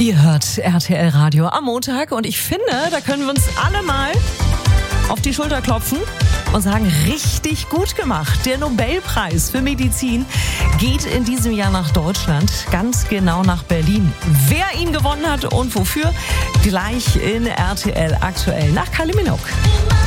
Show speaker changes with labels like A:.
A: Ihr hört RTL Radio am Montag und ich finde, da können wir uns alle mal auf die Schulter klopfen und sagen, richtig gut gemacht. Der Nobelpreis für Medizin geht in diesem Jahr nach Deutschland, ganz genau nach Berlin. Wer ihn gewonnen hat und wofür, gleich in RTL aktuell nach Kylie Minogue.